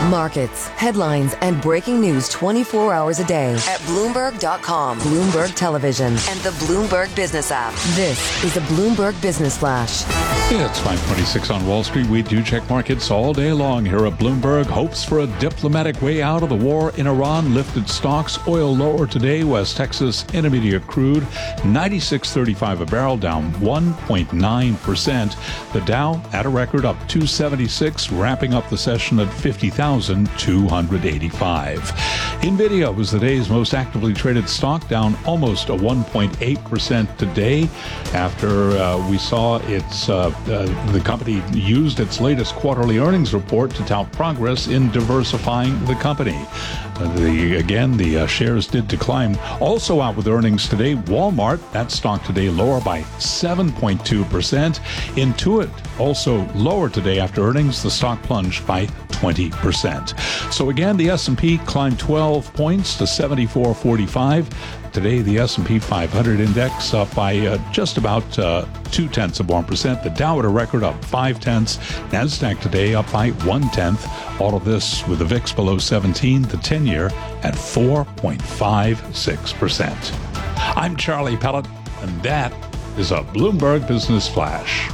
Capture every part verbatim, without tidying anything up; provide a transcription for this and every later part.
Markets, headlines, and breaking news twenty-four hours a day at Bloomberg dot com, Bloomberg Television, and the Bloomberg Business app. This is the Bloomberg Business Flash. Yeah, it's five twenty-six on Wall Street. We do check markets all day long here at Bloomberg. Hopes for a diplomatic way out of the war in Iran lifted stocks. Oil lower today. West Texas Intermediate crude ninety-six thirty-five a barrel, down one point nine percent. The Dow at a record up two seventy-six, wrapping up the session at fifty thousand two hundred eighty-five. Nvidia was the day's most actively traded stock, down almost a one point eight percent today after uh, we saw its uh, uh, the company used its latest quarterly earnings report to tout progress in diversifying the company. Uh, the again, the uh, shares did decline. Also out with earnings today, Walmart, that stock today lower by seven point two percent. Intuit also lower today after earnings. The stock plunged by twenty percent. So again, the S and P climbed twelve points to seventy-four forty-five. Today, the S and P five hundred index up by uh, just about uh, two tenths of one percent. The Dow at a record up five tenths. Nasdaq today up by one tenth. All of this with the V I X below seventeen. The ten-year at four point five six percent. I'm Charlie Pellet, and that is a Bloomberg Business Flash.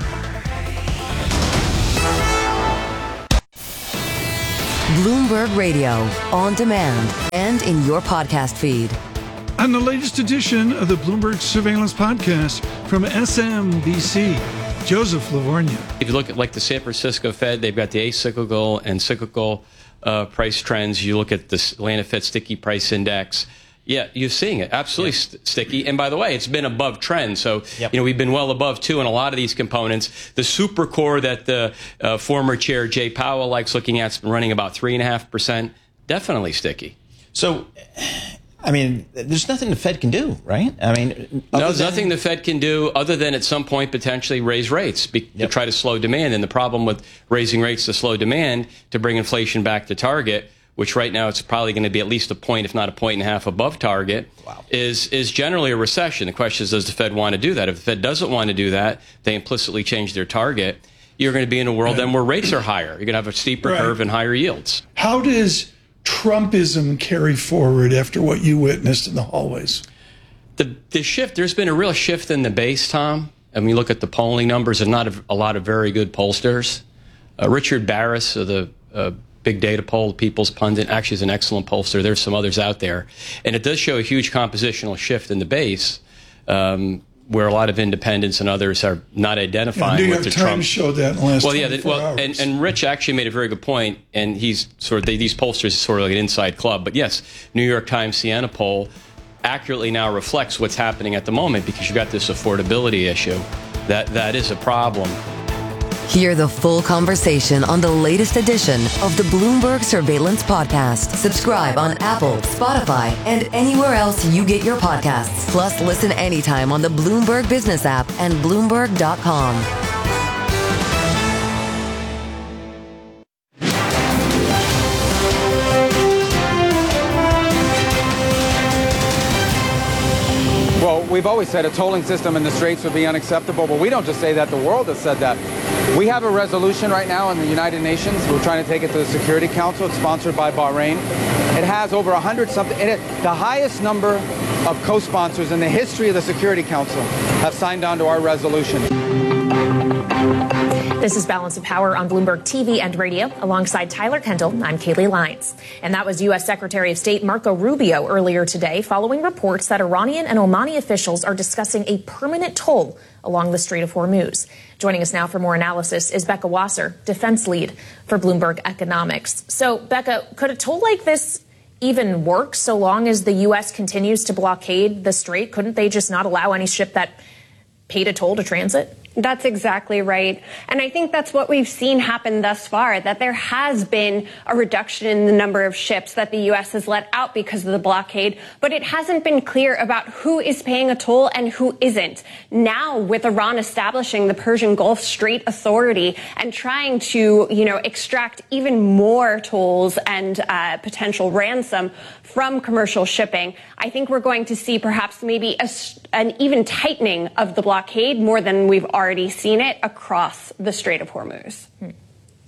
Bloomberg Radio, on demand and in your podcast feed. On the latest edition of the Bloomberg Surveillance Podcast from S M B C, Joseph Lavorgna. If you look at like the San Francisco Fed, they've got the acyclical and cyclical uh, price trends. You look at the Atlanta Fed Sticky Price Index. Yeah, you're seeing it. Absolutely yep. st- sticky. And by the way, it's been above trend. So, yep. you know, we've been well above, too, in a lot of these components. The super core that the uh, former chair, Jay Powell, likes looking at has been running about three point five percent. Definitely sticky. So, I mean, there's nothing the Fed can do, right? I mean, no, there's than... nothing the Fed can do other than at some point potentially raise rates be- yep. to try to slow demand. And the problem with raising rates to slow demand to bring inflation back to target, which right now it's probably going to be at least a point, if not a point and a half above target, wow. is is generally a recession. The question is, does the Fed want to do that? If the Fed doesn't want to do that, they implicitly change their target. You're going to be in a world right. then where rates are higher. You're going to have a steeper right. curve and higher yields. How does Trumpism carry forward after what you witnessed in the hallways? The the shift, there's been a real shift in the base, Tom. And we look at the polling numbers, and not a, a lot of very good pollsters. Uh, Richard Barris of the uh, Big Data Poll, People's Pundit, actually is an excellent pollster. There's some others out there. And it does show a huge compositional shift in the base, um, where a lot of independents and others are not identifying yeah, New with York the Times Trump. showed that in the last well, yeah, twenty-four well, hours. And, and Rich actually made a very good point, and he's sort of, they, these pollsters are sort of like an inside club. But yes, New York Times Siena poll accurately now reflects what's happening at the moment, because you've got this affordability issue. That That is a problem. Hear the full conversation on the latest edition of the Bloomberg Surveillance Podcast. Subscribe on Apple, Spotify, and anywhere else you get your podcasts. Plus, listen anytime on the Bloomberg Business app and Bloomberg dot com. Well, we've always said a tolling system in the Straits would be unacceptable, but we don't just say that. The world has said that. We have a resolution right now in the United Nations. We're trying to take it to the Security Council. It's sponsored by Bahrain. It has over one hundred something. It, the highest number of co-sponsors in the history of the Security Council have signed on to our resolution. This is Balance of Power on Bloomberg T V and radio. Alongside Tyler Kendall, I'm Kaylee Lyons. And that was U S Secretary of State Marco Rubio earlier today, following reports that Iranian and Omani officials are discussing a permanent toll along the Strait of Hormuz. Joining us now for more analysis is Becca Wasser, defense lead for Bloomberg Economics. So, Becca, could a toll like this even work so long as the U S continues to blockade the Strait? Couldn't they just not allow any ship that paid a toll to transit? That's exactly right. And I think that's what we've seen happen thus far, that there has been a reduction in the number of ships that the U S has let out because of the blockade, but it hasn't been clear about who is paying a toll and who isn't. Now, with Iran establishing the Persian Gulf Strait Authority and trying to, you know, extract even more tolls and uh, potential ransom from commercial shipping, I think we're going to see perhaps maybe a, an even tightening of the blockade more than we've already seen it across the Strait of Hormuz. Hmm.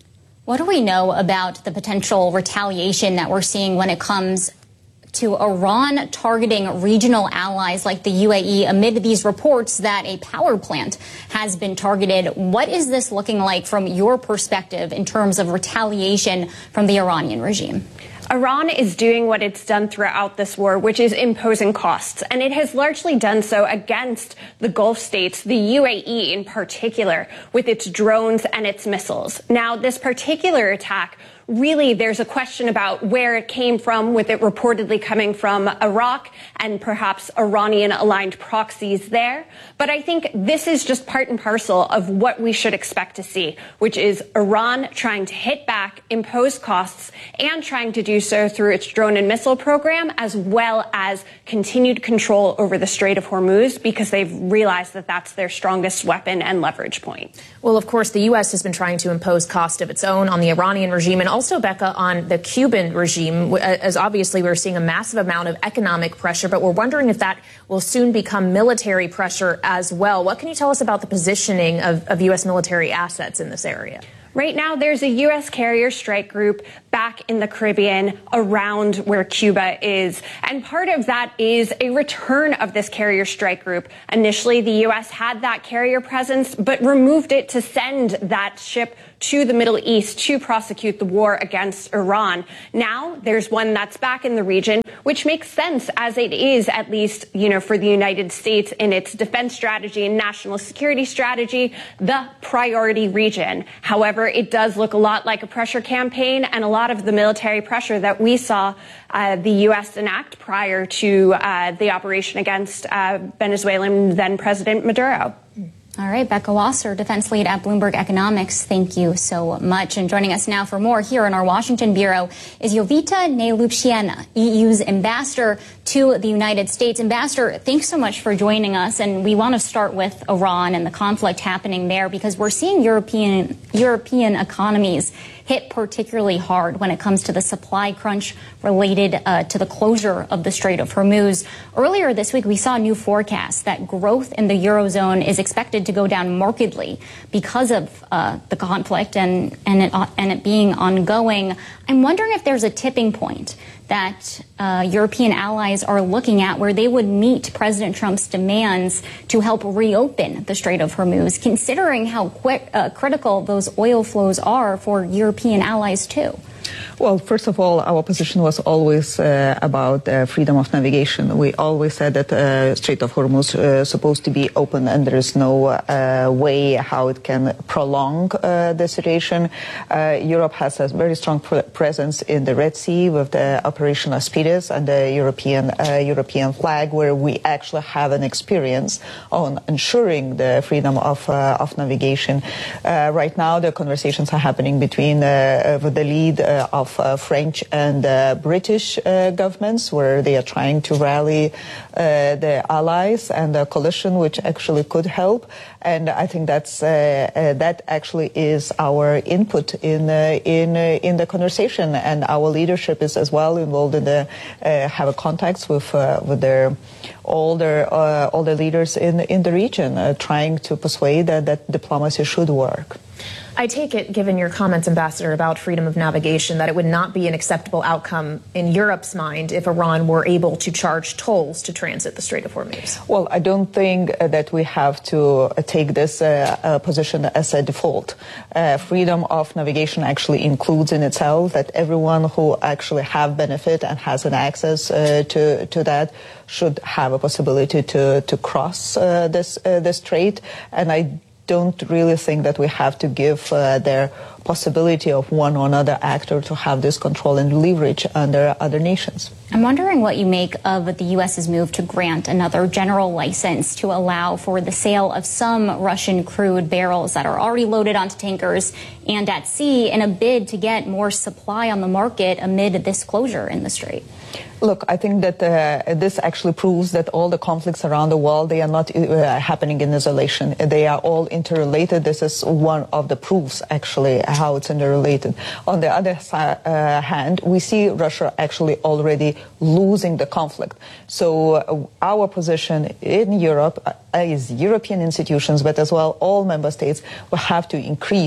What do we know about the potential retaliation that we're seeing when it comes to Iran targeting regional allies like the U A E amid these reports that a power plant has been targeted? What is this looking like from your perspective in terms of retaliation from the Iranian regime? Iran is doing what it's done throughout this war, which is imposing costs. And it has largely done so against the Gulf states, the U A E in particular, with its drones and its missiles. Now, this particular attack, really, there's a question about where it came from, with it reportedly coming from Iraq and perhaps Iranian-aligned proxies there. But I think this is just part and parcel of what we should expect to see, which is Iran trying to hit back, impose costs, and trying to do so through its drone and missile program, as well as continued control over the Strait of Hormuz, because they've realized that that's their strongest weapon and leverage point. Well, of course, the U S has been trying to impose cost of its own on the Iranian regime and also, Becca, on the Cuban regime, as obviously we're seeing a massive amount of economic pressure, but we're wondering if that will soon become military pressure as well. What can you tell us about the positioning of, of U S military assets in this area? Right now, there's a U S carrier strike group back in the Caribbean around where Cuba is. And part of that is a return of this carrier strike group. Initially, the U S had that carrier presence, but removed it to send that ship to the Middle East to prosecute the war against Iran. Now there's one that's back in the region, which makes sense, as it is, at least, you know, for the United States in its defense strategy and national security strategy, the priority region. However, it does look a lot like a pressure campaign, and a lot of the military pressure that we saw uh, the U S enact prior to uh, the operation against uh, Venezuelan then President Maduro. All right, Becca Wasser, defense lead at Bloomberg Economics, thank you so much. And joining us now for more here in our Washington bureau is Jovita Nelupshina, E U's ambassador to the United States. Ambassador, thanks so much for joining us. And we want to start with Iran and the conflict happening there, because we're seeing European European economies hit particularly hard when it comes to the supply crunch related uh, to the closure of the Strait of Hormuz. Earlier this week, we saw new forecasts that growth in the Eurozone is expected to go down markedly because of uh, the conflict and, and, it, uh, and it being ongoing. I'm wondering if there's a tipping point that uh, European allies are looking at where they would meet President Trump's demands to help reopen the Strait of Hormuz, considering how quick, uh, critical those oil flows are for European allies too. Well, first of all, our position was always uh, about uh, freedom of navigation. We always said that uh, Strait of Hormuz uh, is supposed to be open, and there is no uh, way how it can prolong uh, the situation. Uh, Europe has a very strong pr presence in the Red Sea with the Operation Aspides and the European uh, European flag, where we actually have an experience on ensuring the freedom of uh, of navigation. Uh, right now, the conversations are happening between uh, with the lead uh, of uh, French and uh, British uh, governments, where they are trying to rally uh, the allies and the coalition, which actually could help. And I think that's uh, uh, that actually is our input in uh, in uh, in the conversation, and our leadership is as well involved in the uh, have a contacts with uh, with their all their uh, all the leaders in in the region, uh, trying to persuade that that diplomacy should work. I take it, given your comments, Ambassador, about freedom of navigation, that it would not be an acceptable outcome in Europe's mind if Iran were able to charge tolls to transit the Strait of Hormuz. Well, I don't think uh, that we have to uh, take this uh, uh, position as a default. Uh, freedom of navigation actually includes in itself that everyone who actually have benefit and has an access uh, to, to that should have a possibility to, to cross uh, this, uh, this strait. And I don't really think that we have to give uh, their possibility of one or another actor to have this control and leverage under other nations. I'm wondering what you make of the U S's move to grant another general license to allow for the sale of some Russian crude barrels that are already loaded onto tankers and at sea in a bid to get more supply on the market amid this closure in the strait. Look, I think that uh, this actually proves that all the conflicts around the world, they are not uh, happening in isolation. They are all interrelated. This is one of the proofs, actually, how it's interrelated. On the other side, uh, hand, we see Russia actually already losing the conflict. So uh, our position in Europe uh, is European institutions, but as well all member states will have to increase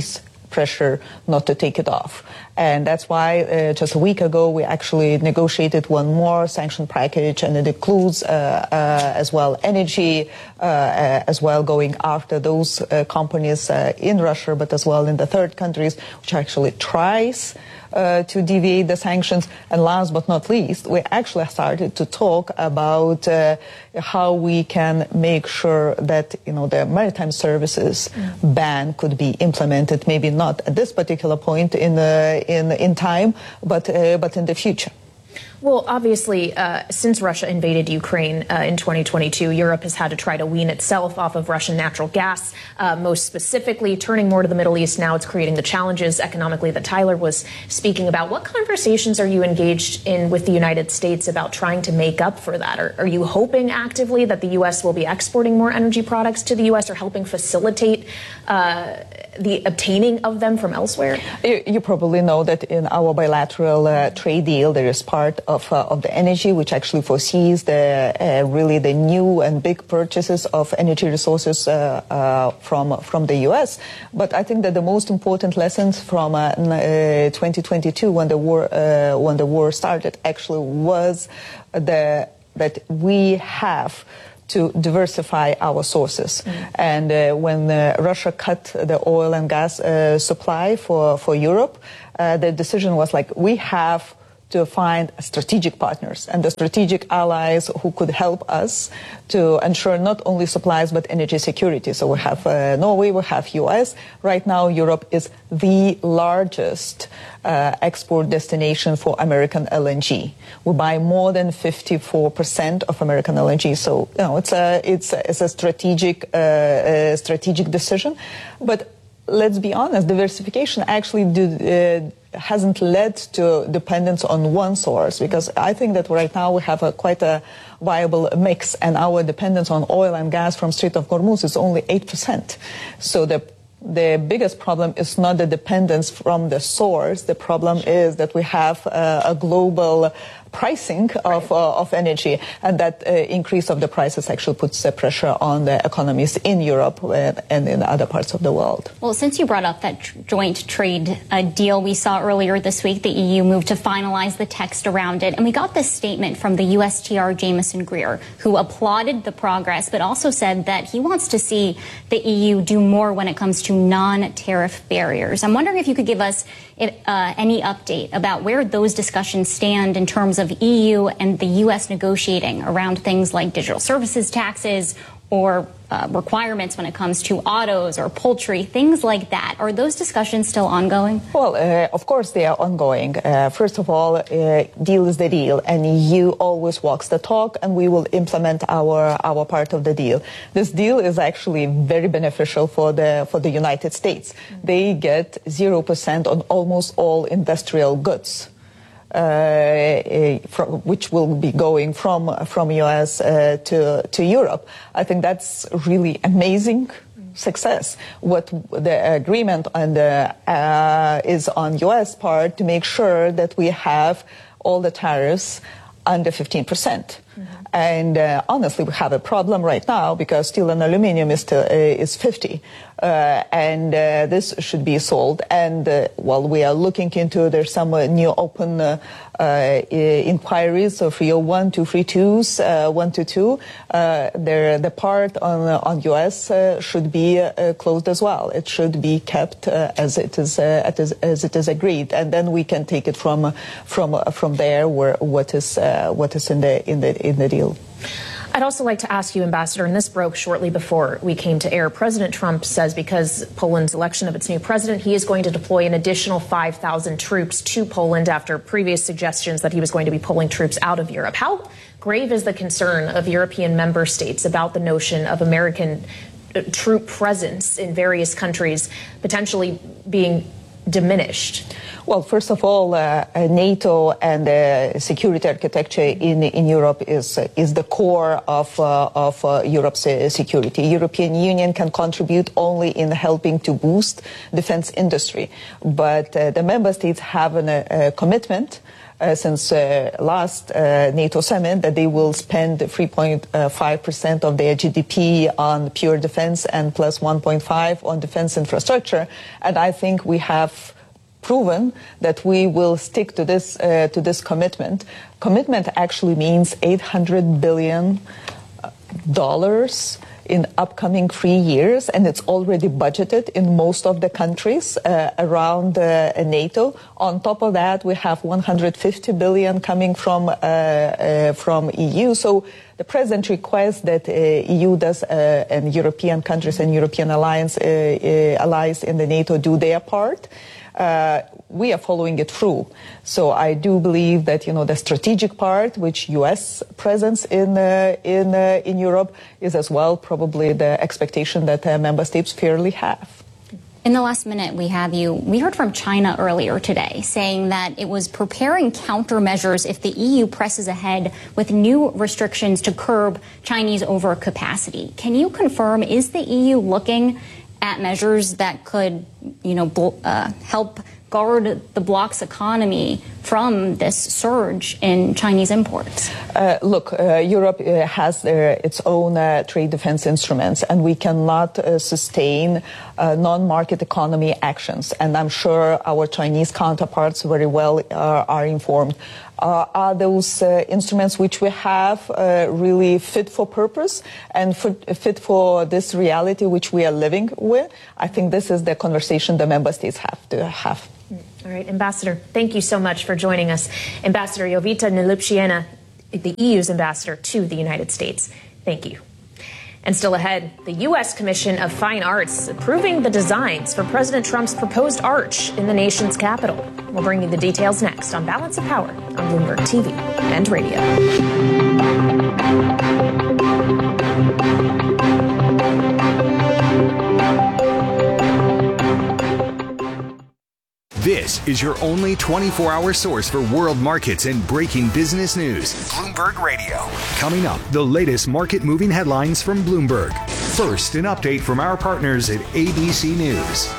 pressure not to take it off. And that's why uh, just a week ago we actually negotiated one more sanction package, and it includes uh, uh, as well energy, uh, uh, as well going after those uh, companies uh, in Russia, but as well in the third countries, which actually tries Uh, to deviate the sanctions. And last but not least, we actually started to talk about uh, how we can make sure that, you know, the maritime services mm. ban could be implemented, maybe not at this particular point in uh, in in time, but uh, but in the future. Well, obviously, uh, since Russia invaded Ukraine uh, in twenty twenty-two, Europe has had to try to wean itself off of Russian natural gas, uh, most specifically turning more to the Middle East. Now it's creating the challenges economically that Tyler was speaking about. What conversations are you engaged in with the United States about trying to make up for that? Are, are you hoping actively that the U S will be exporting more energy products to the U S or helping facilitate uh, the obtaining of them from elsewhere? You, you probably know that in our bilateral uh, trade deal, there is part of, uh, of the energy which actually foresees the uh, really the new and big purchases of energy resources uh, uh, from from the U S. But I think that the most important lessons from uh, uh, twenty twenty-two, when the war uh, when the war started, actually was the that we have to diversify our sources. Mm. And uh, when uh, Russia cut the oil and gas uh, supply for, for Europe, uh, the decision was like, we have to find strategic partners and the strategic allies who could help us to ensure not only supplies but energy security. So we have uh, Norway, we have U S. Right now, Europe is the largest uh, export destination for American L N G. We buy more than fifty-four percent of American L N G. So, you know, it's a, it's a, it's a strategic, uh, a strategic decision. But let's be honest, diversification actually do, uh, hasn't led to dependence on one source, because I think that right now we have a quite a viable mix, and our dependence on oil and gas from Strait of Hormuz is only eight percent. So the the biggest problem is not the dependence from the source. The problem is that we have uh, a global pricing of, uh, of energy, and that uh, increase of the prices actually puts the pressure on the economies in Europe and, and in other parts of the world. Well, since you brought up that tr- joint trade uh, deal we saw earlier this week, the E U moved to finalize the text around it, and we got this statement from the U S T R Jameson Greer, who applauded the progress, but also said that he wants to see the E U do more when it comes to non-tariff barriers. I'm wondering if you could give us if, uh, any update about where those discussions stand in terms of E U and the U S negotiating around things like digital services taxes or uh, requirements when it comes to autos or poultry, things like that. Are those discussions still ongoing? Well, uh, of course they are ongoing. Uh, first of all, uh, deal is the deal, and E U always walks the talk, and we will implement our our part of the deal. This deal is actually very beneficial for the for the United States. Mm-hmm. They get zero percent on almost all industrial goods. Uh, from, which will be going from from U S uh, to to Europe. I think that's really amazing success. What the agreement on the, uh, is on U S part to make sure that we have all the tariffs under fifteen percent. Mm-hmm. And uh, honestly, we have a problem right now because steel and aluminum is still, uh, is fifty. Uh, and uh, this should be solved. And uh, while we are looking into, there's some uh, new open uh, uh, inquiries, so three oh one, two thirty-twos, uh, one twenty-two. Uh, the part on uh, on U S uh, should be uh, closed as well. It should be kept uh, as it is uh, as, as it is agreed, and then we can take it from from uh, from there where what is uh, what is in the in the in the deal. I'd also like to ask you, Ambassador, and this broke shortly before we came to air. President Trump says because Poland's election of its new president, he is going to deploy an additional five thousand troops to Poland after previous suggestions that he was going to be pulling troops out of Europe. How grave is the concern of European member states about the notion of American uh, troop presence in various countries potentially being diminished? Well, first of all, uh, NATO and the security architecture in in Europe is uh, is the core of uh, of uh, Europe's uh, security. European Union can contribute only in helping to boost defense industry, but uh, the member states have an, a commitment uh, since uh, last uh, NATO summit that they will spend three point five percent of their G D P on pure defense and plus one point five on defense infrastructure. And I think we have proven that we will stick to this uh, to this commitment. Commitment actually means eight hundred billion dollars in upcoming three years, and it's already budgeted in most of the countries uh, around uh, NATO. On top of that, we have one hundred fifty billion coming from uh, uh, from E U. So the president requests that uh, E U does uh, and European countries and European alliance uh, uh, allies in the NATO do their part. Uh, we are following it through. So I do believe that, you know, the strategic part, which U S presence in uh, in uh, in Europe, is as well probably the expectation that uh, member states fairly have. In the last minute we have you, we heard from China earlier today saying that it was preparing countermeasures if the E U presses ahead with new restrictions to curb Chinese overcapacity. Can you confirm, is the E U looking at measures that could, you know, uh, help guard the bloc's economy from this surge in Chinese imports? Uh, look, uh, Europe uh, has uh, its own uh, trade defense instruments, and we cannot uh, sustain uh, non-market economy actions. And I'm sure our Chinese counterparts very well uh, are informed. Uh, are those uh, instruments which we have uh, really fit for purpose and fit, fit for this reality which we are living with? I think this is the conversation the member states have to have. All right, Ambassador, thank you so much for joining us. Ambassador Jovita Nelupšiana, the E U's ambassador to the United States. Thank you. And still ahead, the U S Commission of Fine Arts approving the designs for President Trump's proposed arch in the nation's capital. We'll bring you the details next on Balance of Power on Bloomberg T V and radio. This is your only twenty-four hour source for world markets and breaking business news. Bloomberg Radio. Coming up, the latest market moving headlines from Bloomberg. First, an update from our partners at A B C News.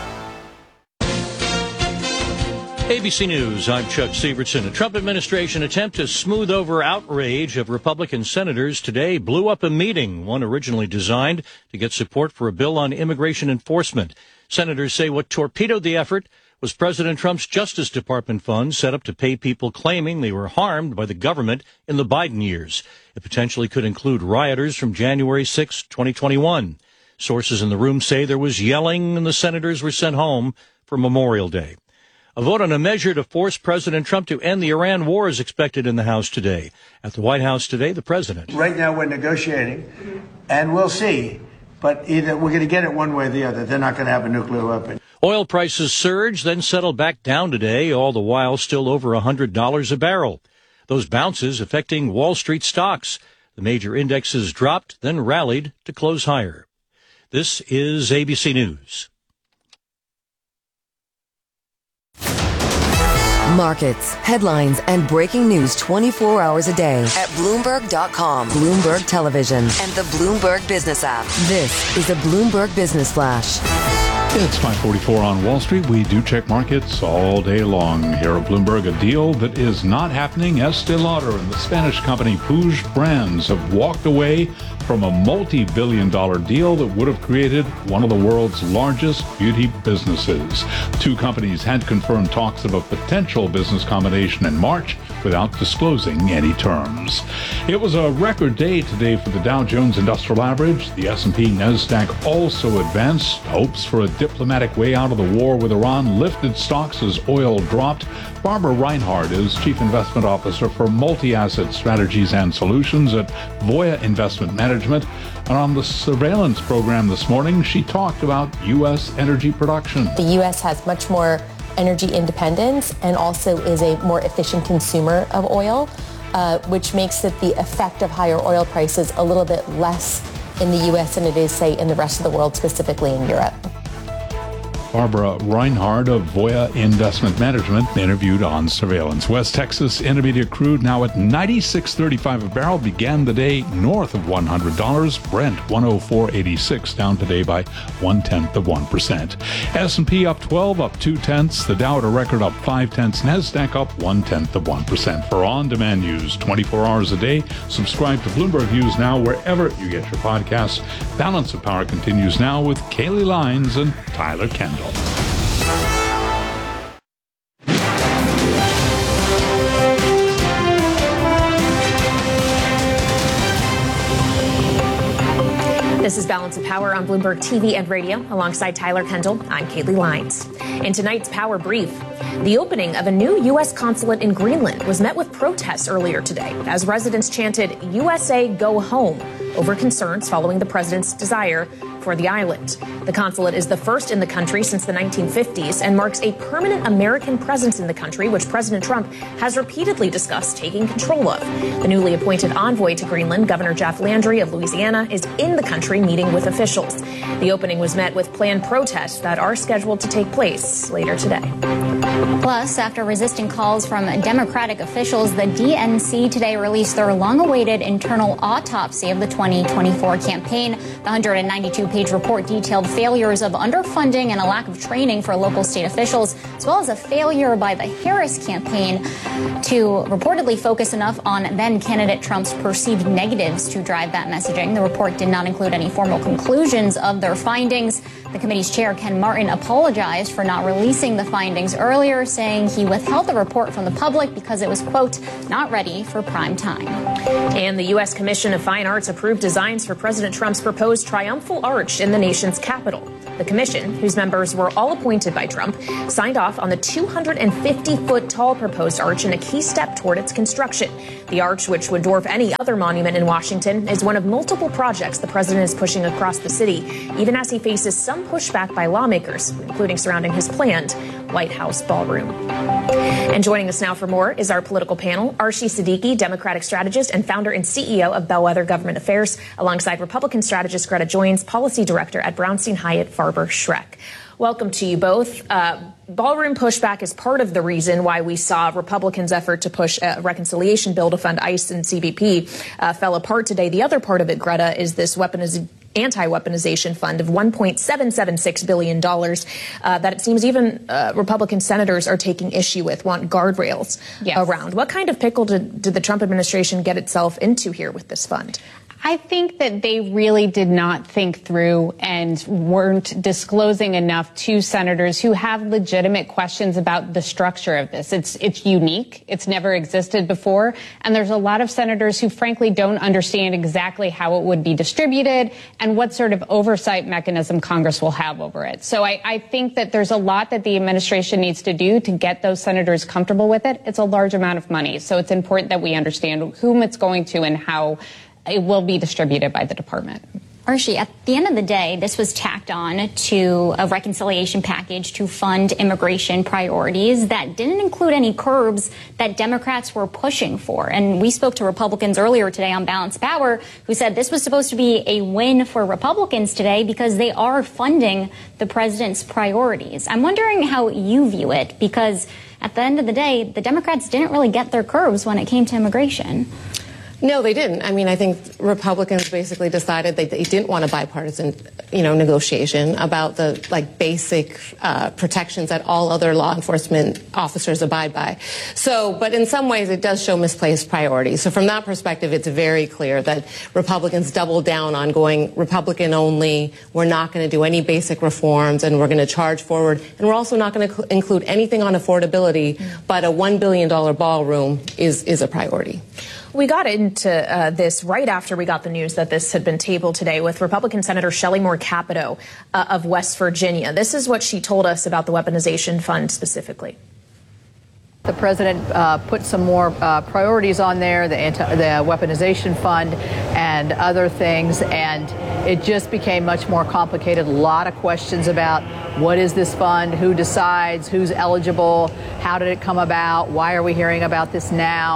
A B C News, I'm Chuck Sievertson. A Trump administration attempt to smooth over outrage of Republican senators today blew up a meeting, one originally designed to get support for a bill on immigration enforcement. Senators say what torpedoed the effort was President Trump's Justice Department funds set up to pay people claiming they were harmed by the government in the Biden years. It potentially could include rioters from January sixth, twenty twenty-one. Sources in the room say there was yelling and the senators were sent home for Memorial Day. A vote on a measure to force President Trump to end the Iran war is expected in the House today. At the White House today, the president. Right now we're negotiating, and we'll see. But either we're going to get it one way or the other. They're not going to have a nuclear weapon. Oil prices surged, then settled back down today, all the while still over one hundred dollars a barrel. Those bounces affecting Wall Street stocks. The major indexes dropped, then rallied to close higher. This is A B C News. Markets, headlines, and breaking news twenty-four hours a day at Bloomberg dot com, Bloomberg Television, and the Bloomberg Business app. This is a Bloomberg Business Flash. It's five forty-four on Wall Street. We do check markets all day long. Here at Bloomberg, a deal that is not happening. Estee Lauder and the Spanish company Puig Brands have walked away from a multi-billion dollar deal that would have created one of the world's largest beauty businesses. Two companies had confirmed talks of a potential business combination in March without disclosing any terms. It was a record day today for the Dow Jones Industrial Average. The S and P NASDAQ also advanced. Hopes for a diplomatic way out of the war with Iran lifted stocks as oil dropped. Barbara Reinhardt is Chief Investment Officer for Multi-Asset Strategies and Solutions at Voya Investment Management. And on the surveillance program this morning, she talked about U S energy production. The U S has much more energy independence and also is a more efficient consumer of oil, uh, which makes it the effect of higher oil prices a little bit less in the U S than it is, say, in the rest of the world, specifically in Europe. Barbara Reinhardt of Voya Investment Management interviewed on surveillance. West Texas Intermediate crude now at ninety-six thirty-five a barrel, began the day north of one hundred dollars. Brent one oh four eighty-six, down today by one-tenth of one percent. S and P up twelve, up two-tenths. The Dow at a record up five-tenths. NASDAQ up one-tenth of one percent. For on-demand news twenty-four hours a day, subscribe to Bloomberg News now wherever you get your podcasts. Balance of Power continues now with Kaylee Lyons and Tyler Kendall. This is Balance of Power on Bloomberg T V and radio. Alongside Tyler Kendall, I'm Kaylee Lyons. In tonight's Power Brief, the opening of a new U S consulate in Greenland was met with protests earlier today as residents chanted U S A Go Home over concerns following the president's desire for the island. The consulate is the first in the country since the nineteen fifties and marks a permanent American presence in the country, which President Trump has repeatedly discussed taking control of. The newly appointed envoy to Greenland, Governor Jeff Landry of Louisiana, is in the country meeting with officials. The opening was met with planned protests that are scheduled to take place later today. Plus, after resisting calls from Democratic officials, the D N C today released their long-awaited internal autopsy of the twenty twenty-four campaign. The one hundred ninety-two page report detailed failures of underfunding and a lack of training for local state officials, as well as a failure by the Harris campaign to reportedly focus enough on then-candidate Trump's perceived negatives to drive that messaging. The report did not include any formal conclusions of their findings. The committee's chair, Ken Martin, apologized for not releasing the findings earlier, saying he withheld the report from the public because it was, quote, not ready for prime time. And the U S Commission of Fine Arts approved designs for President Trump's proposed triumphal arch in the nation's capital. The commission, whose members were all appointed by Trump, signed off on the two hundred fifty foot tall proposed arch in a key step toward its construction. The arch, which would dwarf any other monument in Washington, is one of multiple projects the president is pushing across the city, even as he faces some pushback by lawmakers, including surrounding his planned White House ballroom. And joining us now for more is our political panel, Arshie Siddiqui, Democratic strategist and founder and C E O of Bellwether Government Affairs, alongside Republican strategist Greta Joins, policy director at Brownstein Hyatt Farber Schreck. Welcome to you both. Uh, ballroom pushback is part of the reason why we saw Republicans' effort to push a reconciliation bill to fund ICE and C B P uh, fell apart today. The other part of it, Greta, is this weaponiz- anti-weaponization fund of one point seven seven six billion dollars uh, that it seems even uh, Republican senators are taking issue with, want guardrails yes. around. What kind of pickle did, did the Trump administration get itself into here with this fund? I think that they really did not think through and weren't disclosing enough to senators who have legitimate questions about the structure of this. It's it's unique. It's never existed before. And there's a lot of senators who frankly don't understand exactly how it would be distributed and what sort of oversight mechanism Congress will have over it. So I, I think that there's a lot that the administration needs to do to get those senators comfortable with it. It's a large amount of money. So it's important that we understand whom it's going to and how it will be distributed by the department. Arshie, at the end of the day, this was tacked on to a reconciliation package to fund immigration priorities that didn't include any curbs that Democrats were pushing for. And we spoke to Republicans earlier today on Balance of Power who said this was supposed to be a win for Republicans today because they are funding the president's priorities. I'm wondering how you view it, because at the end of the day, the Democrats didn't really get their curbs when it came to immigration. No, they didn't. I mean, I think Republicans basically decided they, they didn't want a bipartisan, you know, negotiation about the, like, basic uh, protections that all other law enforcement officers abide by. So, but in some ways it does show misplaced priorities. So from that perspective, it's very clear that Republicans doubled down on going Republican only. We're not going to do any basic reforms, and we're going to charge forward. And we're also not going to cl- include anything on affordability, mm. but a one billion dollars ballroom is, is a priority. We got into uh, this right after we got the news that this had been tabled today with Republican Senator Shelley Moore Capito uh, of West Virginia. This is what she told us about the weaponization fund specifically. The president uh, put some more uh, priorities on there, the, anti- the weaponization fund and other things, and it just became much more complicated. A lot of questions about what is this fund, who decides, who's eligible, how did it come about, why are we hearing about this now?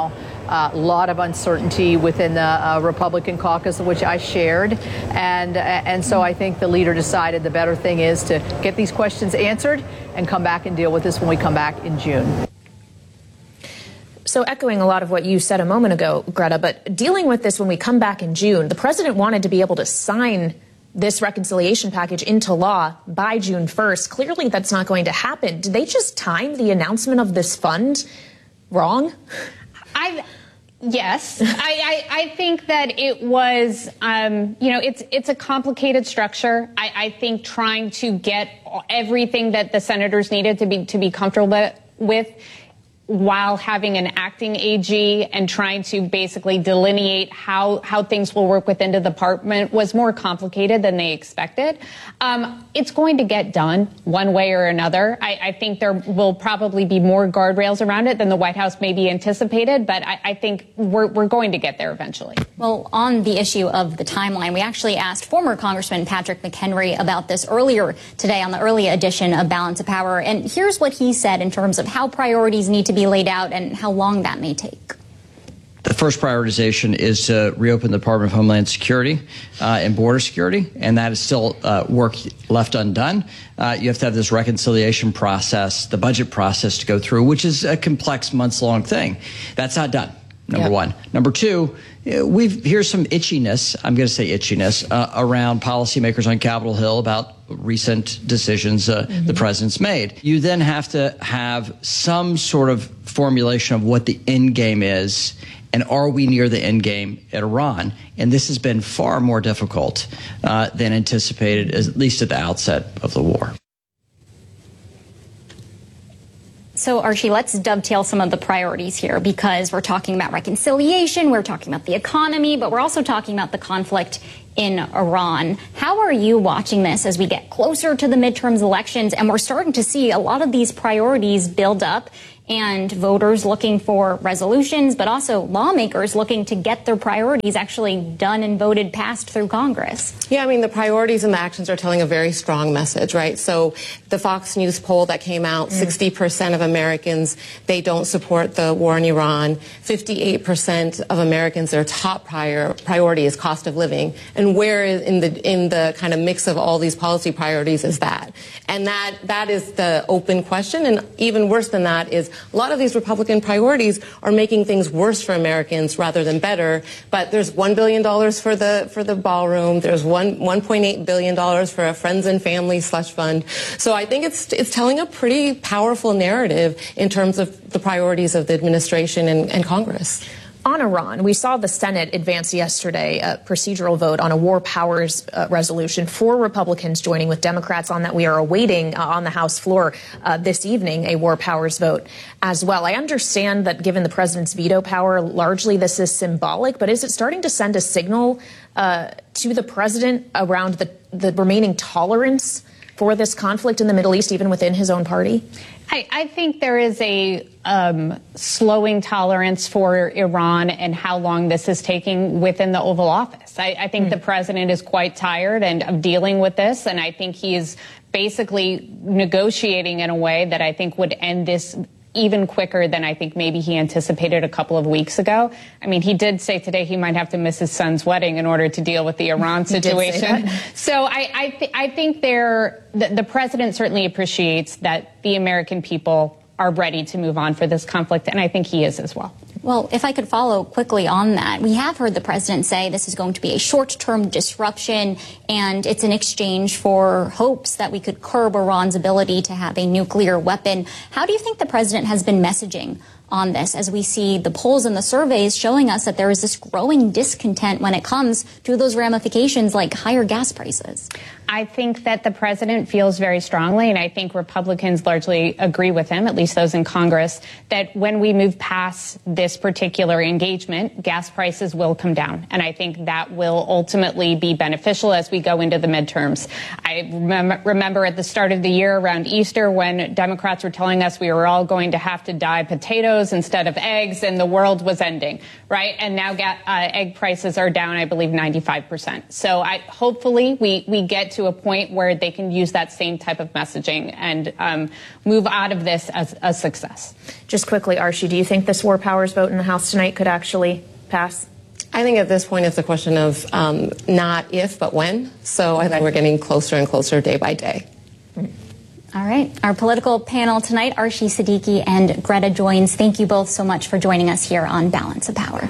a lot of uncertainty within the uh, Republican caucus, which I shared. And, and so I think the leader decided the better thing is to get these questions answered and come back and deal with this when we come back in June. So echoing a lot of what you said a moment ago, Greta, but dealing with this when we come back in June, the president wanted to be able to sign this reconciliation package into law by June first. Clearly, that's not going to happen. Did they just time the announcement of this fund wrong? I, yes, I, I, I think that it was, um, you know, it's it's a complicated structure. I, I think trying to get everything that the senators needed to be to be comfortable with, while having an acting A G and trying to basically delineate how, how things will work within the department was more complicated than they expected. Um, it's going to get done one way or another. I, I think there will probably be more guardrails around it than the White House maybe anticipated, but I, I think we're, we're going to get there eventually. Well, on the issue of the timeline, we actually asked former Congressman Patrick McHenry about this earlier today on the early edition of Balance of Power, and here's what he said in terms of how priorities need to be laid out and how long that may take. The first prioritization is to reopen the Department of Homeland Security uh, and border security, and that is still uh, work left undone. Uh, you have to have this reconciliation process, the budget process to go through, which is a complex months-long thing. That's not done, number Yep. one. Number two, we've here's some itchiness, I'm going to say itchiness, uh, around policymakers on Capitol Hill about recent decisions uh, mm-hmm. the president's made. You then have to have some sort of formulation of what the end game is, and are we near the end game at Iran? And this has been far more difficult uh, than anticipated, at least at the outset of the war. So, Archie, let's dovetail some of the priorities here, because we're talking about reconciliation, we're talking about the economy, but we're also talking about the conflict in Iran. How are you watching this as we get closer to the midterms elections and we're starting to see a lot of these priorities build up, and voters looking for resolutions, but also lawmakers looking to get their priorities actually done and voted past through Congress? Yeah, I mean, the priorities and the actions are telling a very strong message, right? So the Fox News poll that came out, mm. sixty percent of Americans, they don't support the war in Iran. fifty-eight percent of Americans, their top prior, priority is cost of living. And where in the in the kind of mix of all these policy priorities is that? And that that is the open question. And even worse than that is a lot of these Republican priorities are making things worse for Americans rather than better. But there's one billion dollars for the for the ballroom. There's one one point eight billion dollars for a friends and family slush fund. So I think it's it's telling a pretty powerful narrative in terms of the priorities of the administration and, and Congress. On Iran, we saw the Senate advance yesterday a procedural vote on a war powers uh, resolution. Four Republicans joining with Democrats on that. We are awaiting uh, on the House floor uh, this evening a war powers vote as well. I understand that given the president's veto power, largely this is symbolic, but is it starting to send a signal uh, to the president around the, the remaining tolerance for this conflict in the Middle East, even within his own party? I, I think there is a um, slowing tolerance for Iran and how long this is taking within the Oval Office. I, I think mm. the president is quite tired and of dealing with this, and I think he is basically negotiating in a way that I think would end this even quicker than I think maybe he anticipated a couple of weeks ago. I mean, he did say today he might have to miss his son's wedding in order to deal with the Iran situation. So I, I, th- I think they're, the, the president certainly appreciates that the American people are ready to move on for this conflict, and I think he is as well. Well, if I could follow quickly on that, we have heard the president say this is going to be a short-term disruption, and it's in exchange for hopes that we could curb Iran's ability to have a nuclear weapon. How do you think the president has been messaging on this, as we see the polls and the surveys showing us that there is this growing discontent when it comes to those ramifications like higher gas prices? I think that the president feels very strongly, and I think Republicans largely agree with him, at least those in Congress, that when we move past this particular engagement, gas prices will come down. And I think that will ultimately be beneficial as we go into the midterms. I rem- remember at the start of the year around Easter when Democrats were telling us we were all going to have to dye potatoes potatoes instead of eggs, and the world was ending, right? And now ga- uh, egg prices are down, I believe, ninety-five percent. So I, hopefully we, we get to a point where they can use that same type of messaging and um, move out of this as a success. Just quickly, Archie, do you think this war powers vote in the House tonight could actually pass? I think at this point it's a question of um, not if, but when. So I think we're getting closer and closer day by day. All right. Our political panel tonight, Archie Siddiqui and Greta Joins. Thank you both so much for joining us here on Balance of Power.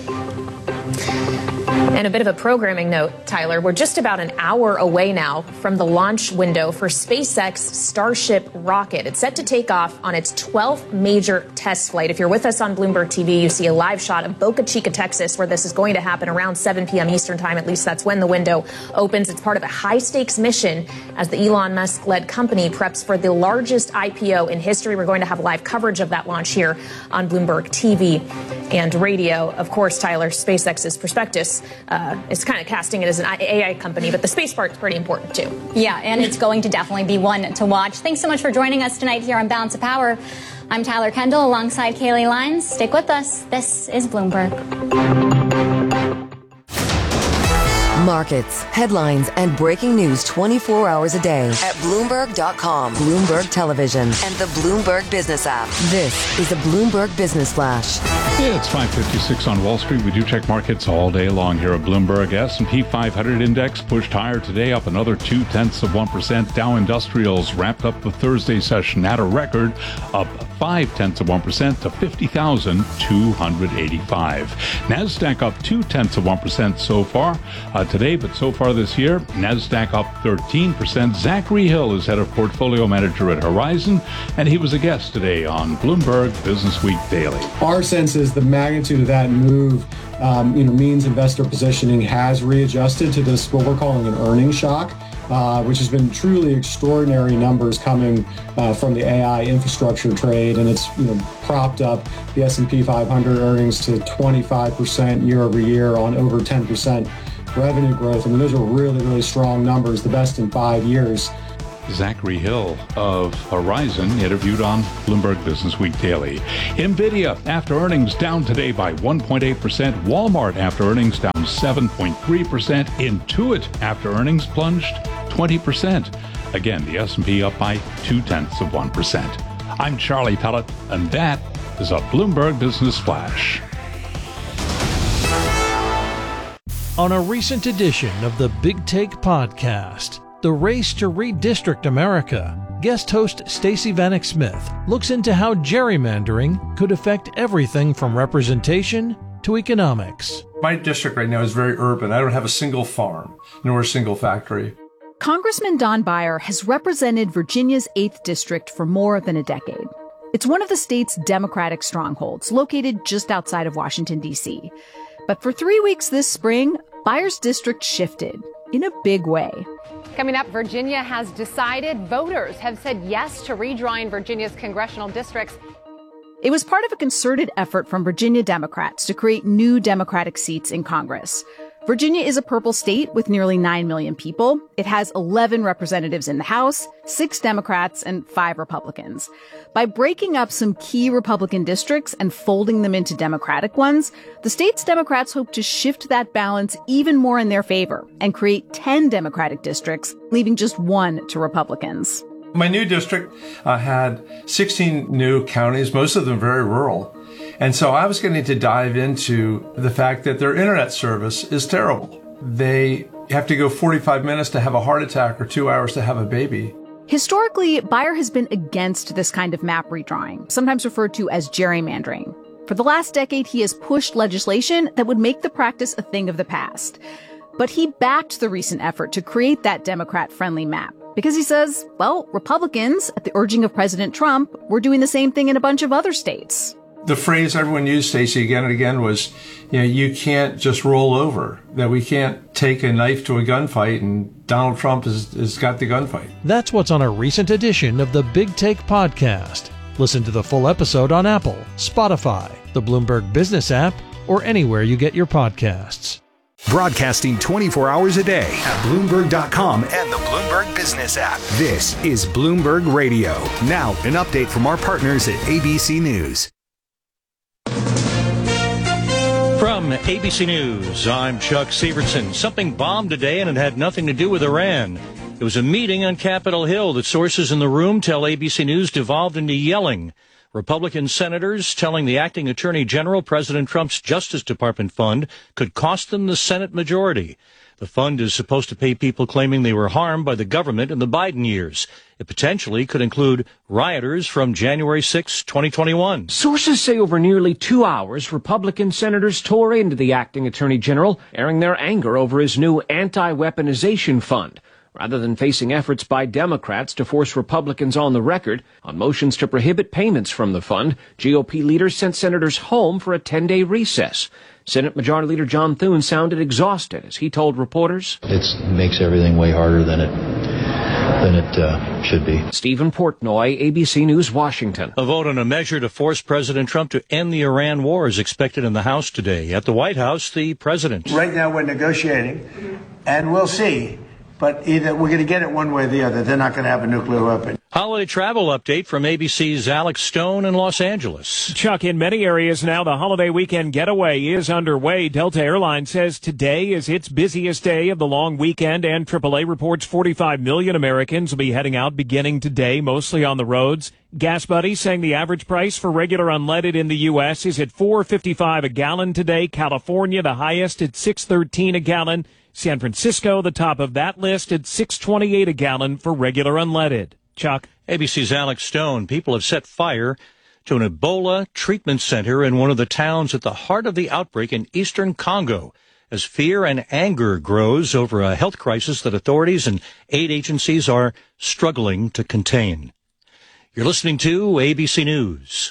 And a bit of a programming note, Tyler. We're just about an hour away now from the launch window for SpaceX Starship rocket. It's set to take off on its twelfth major test flight. If you're with us on Bloomberg T V, you see a live shot of Boca Chica, Texas, where this is going to happen around seven p.m. Eastern time. At least that's when the window opens. It's part of a high-stakes mission as the Elon Musk-led company preps for the largest I P O in history. We're going to have live coverage of that launch here on Bloomberg T V and radio. Of course, Tyler, SpaceX's prospectus uh, is kind of casting it as an A I company, but the space part's pretty important too. Yeah, and it's going to definitely be one to watch. Thanks so much for joining us tonight here on Balance of Power. I'm Tyler Kendall alongside Kaylee Lyons. Stick with us. This is Bloomberg. Markets, headlines, and breaking news twenty-four hours a day at Bloomberg dot com, Bloomberg Television, and the Bloomberg Business app. This is a Bloomberg Business Flash. Yeah, it's five fifty-six on Wall Street. We do check markets all day long here at Bloomberg. S and P five hundred index pushed higher today, up another two-tenths of one percent. Dow Industrials wrapped up the Thursday session at a record, up five-tenths of one percent to fifty thousand two hundred eighty-five. NASDAQ up two-tenths of one percent so far uh, today, but so far this year, NASDAQ up thirteen percent. Zachary Hill is head of portfolio manager at Horizon, and he was a guest today on Bloomberg Business Week Daily. Our sense is the magnitude of that move um, you know, means investor positioning has readjusted to this, what we're calling an earnings shock, uh, which has been truly extraordinary numbers coming uh, from the A I infrastructure trade. And it's you know propped up the S and P five hundred earnings to twenty-five percent year over year on over ten percent revenue growth. I mean, those are really, really strong numbers, the best in five years. Zachary Hill of Horizon interviewed on Bloomberg Business Week Daily. NVIDIA after earnings down today by one point eight percent. Walmart after earnings down seven point three percent. Intuit after earnings plunged twenty percent. Again, the S and P up by two-tenths of one percent. I'm Charlie Pellet, and that is a Bloomberg Business Flash. On a recent edition of the Big Take podcast, The Race to Redistrict America, guest host Stacey Vanek Smith looks into how gerrymandering could affect everything from representation to economics. My district right now is very urban. I don't have a single farm, nor a single factory. Congressman Don Beyer has represented Virginia's eighth District for more than a decade. It's one of the state's Democratic strongholds, located just outside of Washington, D C But for three weeks this spring, Beyer's district shifted in a big way. Coming up, Virginia has decided. Voters have said yes to redrawing Virginia's congressional districts. It was part of a concerted effort from Virginia Democrats to create new Democratic seats in Congress. Virginia is a purple state with nearly nine million people. It has eleven representatives in the House, six Democrats, and five Republicans. By breaking up some key Republican districts and folding them into Democratic ones, the state's Democrats hope to shift that balance even more in their favor and create ten Democratic districts, leaving just one to Republicans. My new district uh, had sixteen new counties, most of them very rural. And so I was getting to dive into the fact that their internet service is terrible. They have to go forty-five minutes to have a heart attack or two hours to have a baby. Historically, Beyer has been against this kind of map redrawing, sometimes referred to as gerrymandering. For the last decade, he has pushed legislation that would make the practice a thing of the past. But he backed the recent effort to create that Democrat-friendly map because he says, well, Republicans, at the urging of President Trump, were doing the same thing in a bunch of other states. The phrase everyone used, Stacey, again and again was, you know, you can't just roll over, that we can't take a knife to a gunfight and Donald Trump has, has got the gunfight. That's what's on a recent edition of the Big Take podcast. Listen to the full episode on Apple, Spotify, the Bloomberg Business app, or anywhere you get your podcasts. Broadcasting twenty-four hours a day at Bloomberg dot com and the Bloomberg Business app. This is Bloomberg Radio. Now, an update from our partners at A B C News. From A B C News, I'm Chuck Severson. Something bombed today, and it had nothing to do with Iran. It was a meeting on Capitol Hill that sources in the room tell A B C News devolved into yelling. Republican senators telling the acting attorney general President Trump's Justice Department fund could cost them the Senate majority. The fund is supposed to pay people claiming they were harmed by the government in the Biden years. It potentially could include rioters from January sixth, twenty twenty-one. Sources say over nearly two hours, Republican senators tore into the acting attorney general, airing their anger over his new anti-weaponization fund. Rather than facing efforts by Democrats to force Republicans on the record on motions to prohibit payments from the fund, G O P leaders sent senators home for a ten-day recess. Senate Majority Leader John Thune sounded exhausted as he told reporters, "It makes everything way harder than it than it uh, should be." Stephen Portnoy, A B C News, Washington. A vote on a measure to force President Trump to end the Iran war is expected in the House today. At the White House, the president. Right now we're negotiating, and we'll see. But either we're going to get it one way or the other. They're not going to have a nuclear weapon. Holiday travel update from A B C's Alex Stone in Los Angeles. Chuck, in many areas now, the holiday weekend getaway is underway. Delta Airlines says today is its busiest day of the long weekend, and triple A reports forty-five million Americans will be heading out beginning today, mostly on the roads. Gas Buddy saying the average price for regular unleaded in the U S is at four fifty-five a gallon today. California, the highest at six thirteen a gallon. San Francisco, the top of that list at six twenty-eight a gallon for regular unleaded. Chuck. A B C's Alex Stone. People have set fire to an Ebola treatment center in one of the towns at the heart of the outbreak in eastern Congo as fear and anger grows over a health crisis that authorities and aid agencies are struggling to contain. You're listening to A B C News.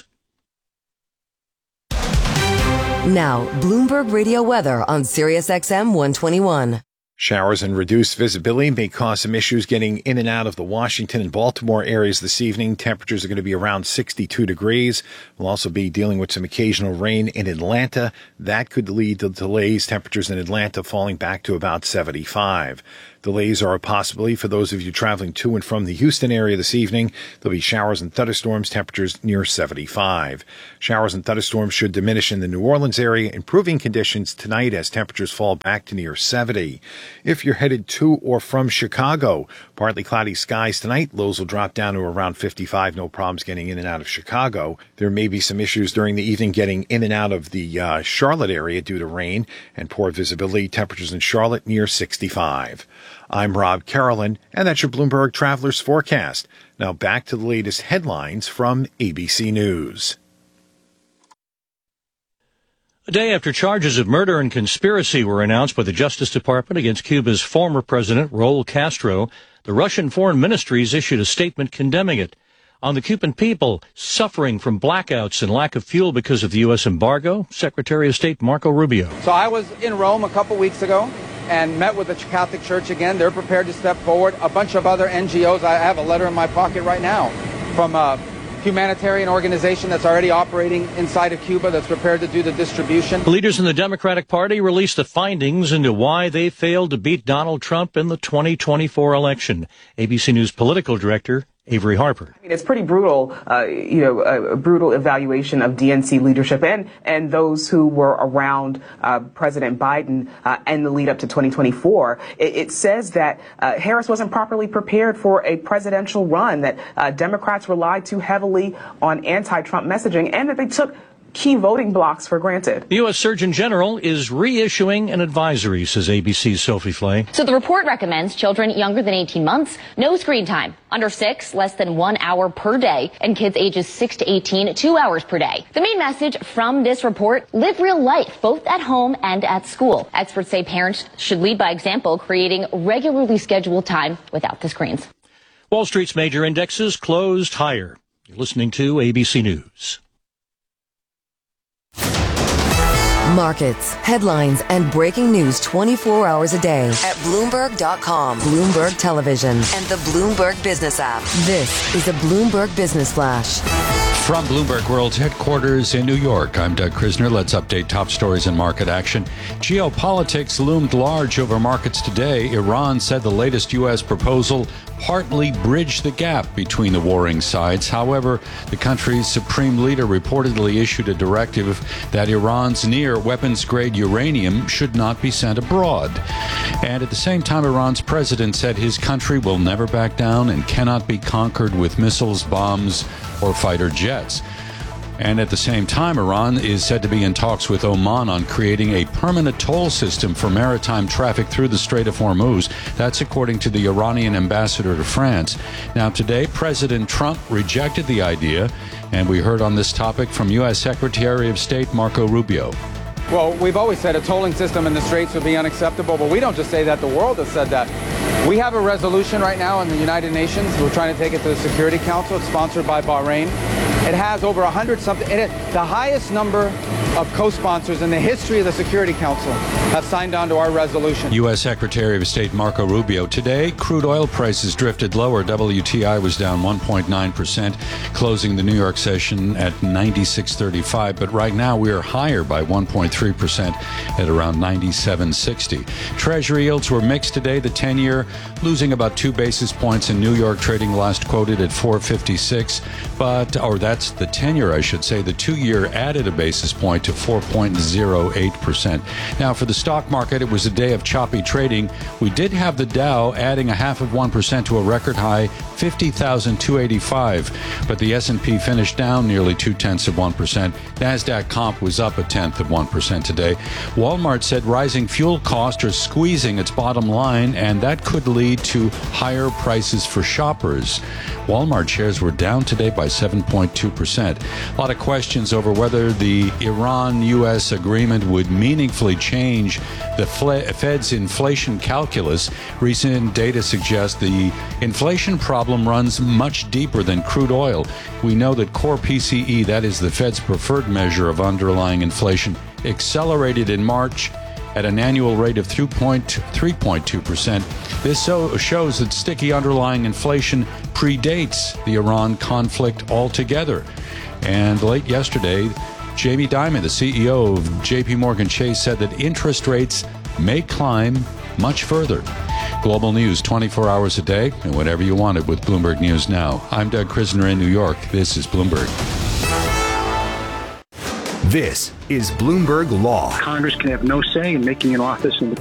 Now, Bloomberg Radio weather on Sirius X M one twenty-one. Showers and reduced visibility may cause some issues getting in and out of the Washington and Baltimore areas this evening. Temperatures are going to be around sixty-two degrees. We'll also be dealing with some occasional rain in Atlanta. That could lead to delays. Temperatures in Atlanta falling back to about seventy-five. Delays are a possibility for those of you traveling to and from the Houston area this evening. There'll be showers and thunderstorms, temperatures near seventy-five. Showers and thunderstorms should diminish in the New Orleans area, improving conditions tonight as temperatures fall back to near seventy. If you're headed to or from Chicago, partly cloudy skies tonight. Lows will drop down to around fifty-five. No problems getting in and out of Chicago. There may be some issues during the evening getting in and out of the uh, Charlotte area due to rain and poor visibility. Temperatures in Charlotte near sixty-five. I'm Rob Carolyn, and that's your Bloomberg Travelers Forecast. Now back to the latest headlines from A B C News. A day after charges of murder and conspiracy were announced by the Justice Department against Cuba's former president, Raul Castro, the Russian Foreign Ministries issued a statement condemning it. On the Cuban people suffering from blackouts and lack of fuel because of the U S embargo, Secretary of State Marco Rubio. So I was in Rome a couple weeks ago and met with the Catholic Church again. They're prepared to step forward. A bunch of other N G Os. I have a letter in my pocket right now from a humanitarian organization that's already operating inside of Cuba that's prepared to do the distribution. Leaders in the Democratic Party released the findings into why they failed to beat Donald Trump in the twenty twenty-four election. A B C News political director Avery Harper. I mean, it's pretty brutal, uh, you know, a, a brutal evaluation of D N C leadership and and those who were around uh, President Biden uh, and the lead up to twenty twenty-four. It, it says that uh, Harris wasn't properly prepared for a presidential run, that uh, Democrats relied too heavily on anti-Trump messaging, and that they took key voting blocks for granted. The U S Surgeon General is reissuing an advisory, says A B C's Sophie Flay. So the report recommends children younger than eighteen months, no screen time. Under six, less than one hour per day. And kids ages six to eighteen, two hours per day. The main message from this report, live real life, both at home and at school. Experts say parents should lead by example, creating regularly scheduled time without the screens. Wall Street's major indexes closed higher. You're listening to A B C News. Markets, headlines, and breaking news twenty-four hours a day at Bloomberg dot com, Bloomberg Television, and the Bloomberg Business app. This is a Bloomberg Business Flash. From Bloomberg World's headquarters in New York, I'm Doug Krisner. Let's update top stories and market action. Geopolitics loomed large over markets today. Iran said the latest U S proposal partly bridged the gap between the warring sides. However, the country's supreme leader reportedly issued a directive that Iran's near weapons-grade uranium should not be sent abroad. And at the same time, Iran's president said his country will never back down and cannot be conquered with missiles, bombs, or fighter jets. And at the same time, Iran is said to be in talks with Oman on creating a permanent toll system for maritime traffic through the Strait of Hormuz. That's according to the Iranian ambassador to France. Now, today, President Trump rejected the idea, and we heard on this topic from U S Secretary of State Marco Rubio. Well, we've always said a tolling system in the Straits would be unacceptable, but we don't just say that. The world has said that. We have a resolution right now in the United Nations. We're trying to take it to the Security Council. It's sponsored by Bahrain. It has over one hundred something. It, the highest number of co-sponsors in the history of the Security Council have signed on to our resolution. U S Secretary of State Marco Rubio. Today, crude oil prices drifted lower. W T I was down one point nine percent, closing the New York session at ninety-six thirty-five. But right now, we are higher by one point three percent at around ninety-seven sixty. Treasury yields were mixed today. The ten-year losing about two basis points in New York, trading last quoted at four fifty-six. But, or that's the ten-year, I should say. The two-year added a basis point to four point zero eight percent. Now, for the stock market, it was a day of choppy trading. We did have the Dow adding a half of one percent to a record high, fifty thousand two hundred eighty-five. But the S and P finished down nearly two-tenths of one percent. NASDAQ comp was up a tenth of one percent today. Walmart said rising fuel costs are squeezing its bottom line, and that could lead to higher prices for shoppers. Walmart shares were down today by seven point two percent. A lot of questions over whether the Iran U S agreement would meaningfully change the Fed's inflation calculus. Recent data suggests the inflation problem runs much deeper than crude oil. We know that core P C E, that is the Fed's preferred measure of underlying inflation, accelerated in March at an annual rate of three point two percent. This so shows that sticky underlying inflation predates the Iran conflict altogether. And late yesterday, Jamie Dimon, the C E O of J P Morgan Chase, said that interest rates may climb much further. Global news twenty-four hours a day and whenever you want it with Bloomberg News Now. I'm Doug Krisner in New York. This is Bloomberg. This is Bloomberg Law. Congress can have no say in making an office in the